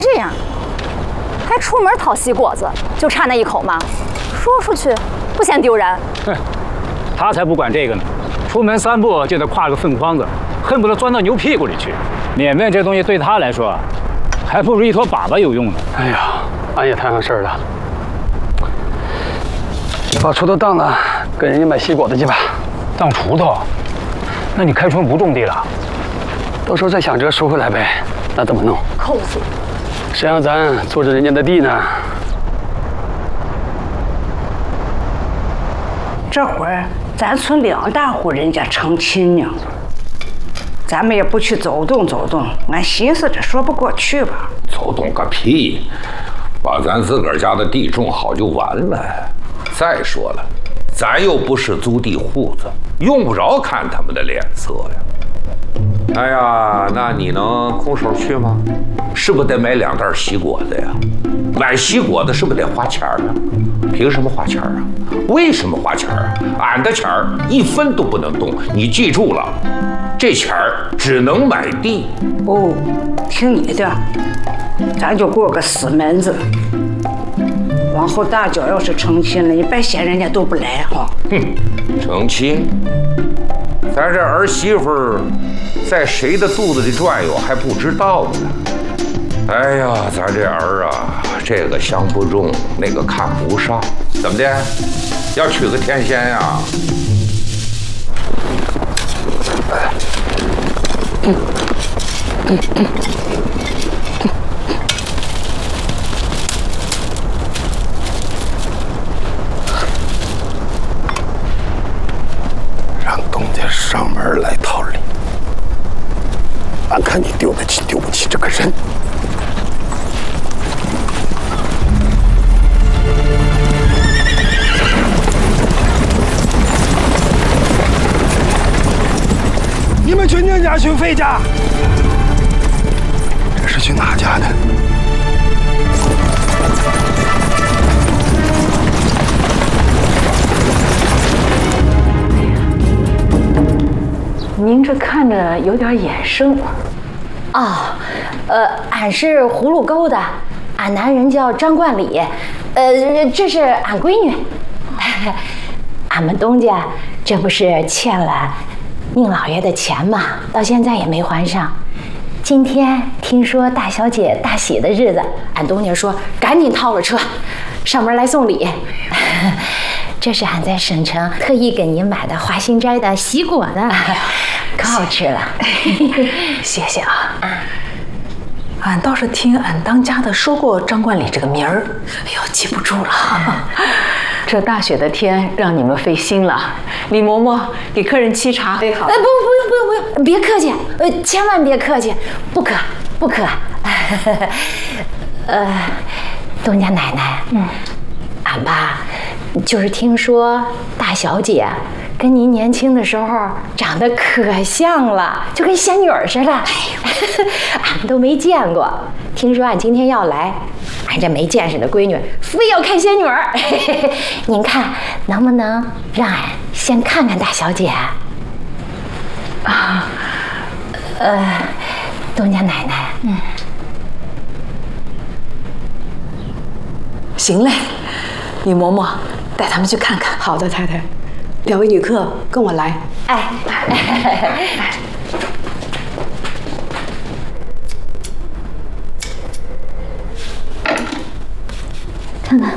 这样，还出门讨西果子，就差那一口吗？说出去不嫌丢人？ 哼，他才不管这个呢，出门3步就得挎个粪筐子，恨不得钻到牛屁股里去。脸面这东西对他来说，还不如一坨粑粑有用呢。 哎呀，俺也摊上事儿了，把锄头当了，跟人家买西果子去吧。 当锄头？那你开春不种地了？ 到时候再想辙收回来呗。那怎么弄？ 抠死！ 谁让咱坐着人家的地呢？ 这会儿咱村2大户人家成亲呢，咱们也不去走动走动，俺寻思着说不过去吧。 走动个屁！把咱自个儿家的地种好就完了。再说了，咱又不是租地户子，用不着看他们的脸色呀。哎呀，那你能空手去吗？是不是得买2袋西果子呀？买西果子是不是得花钱啊？凭什么花钱啊？为什么花钱啊？俺的钱1分都不能动，你记住了，这钱只能买地。 哦，听你的，咱就过个死门子。往后大脚要是成亲了，你别嫌人家都不来哈。 哼，成亲？咱这儿媳妇在谁的肚子里转悠还不知道呢。哎呀，咱这儿啊，这个相不中，那个看不上，怎么的？要娶个天仙呀？ 让东家上门来讨礼，俺看你丢得起丢不起这个人。你们去宁家去费家？这是去哪家的？ 您这看着有点眼生。 哦，俺是葫芦沟的，俺男人叫张冠礼，这是俺闺女。俺们东家这不是欠了宁老爷的钱嘛，到现在也没还上。今天听说大小姐大喜的日子，俺东家说赶紧套了车，上门来送礼。这是俺在省城特意给您买的华新斋的喜果子，可好吃了。 谢谢啊。俺倒是听俺当家的说过张冠礼这个名儿，哎呦，记不住了。这大雪的天让你们费心了，李嬷嬷给客人沏茶。哎，好。 不用，别客气，千万别客气，不渴。东家奶奶，俺吧，就是听说大小姐跟您年轻的时候长得可像了，就跟仙女儿似的。俺们都没见过，听说俺今天要来，俺这没见识的闺女非要看仙女儿。您看能不能让俺先看看大小姐？啊，东家奶奶， 行嘞，李嬷嬷带他们去看看。 好的，太太。2位女客跟我来。 哎，看看，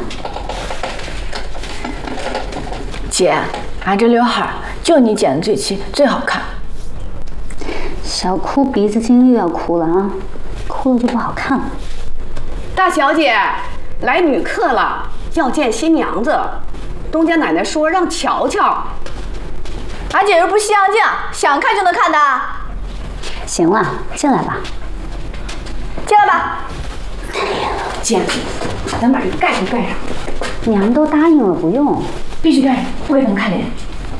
姐，俺这刘海就你剪的最齐，最好看。 小哭鼻子筋又要哭了啊，哭了就不好看了。 大小姐，来女客了，要见新娘子。东家奶奶说让瞧瞧。 俺姐又不是西洋镜，想看就能看的。 行了，进来吧。 进来吧。 姐，咱把这个盖上盖上。 娘都答应了，不用。 必须盖上，不给他们看脸。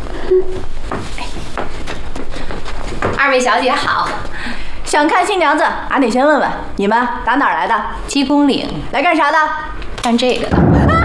2位小姐好，想看新娘子，俺得先问问你们打哪儿来的？ 鸡公岭。 来干啥的？ 干这个的。